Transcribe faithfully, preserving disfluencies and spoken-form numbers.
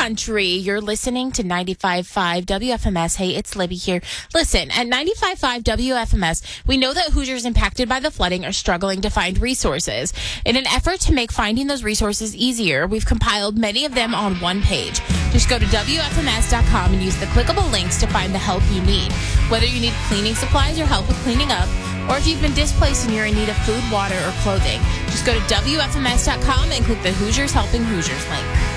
country. You're listening to ninety-five point five W F M S. Hey, it's Libby here. Listen, at ninety-five point five W F M S, we know that Hoosiers impacted by the flooding are struggling to find resources. In an effort to make finding those resources easier, we've compiled many of them on one page. Just go to W F M S dot com and use the clickable links to find the help you need. Whether you need cleaning supplies or help with cleaning up, or if you've been displaced and you're in need of food, water, or clothing, just go to W F M S dot com and click the Hoosiers Helping Hoosiers link.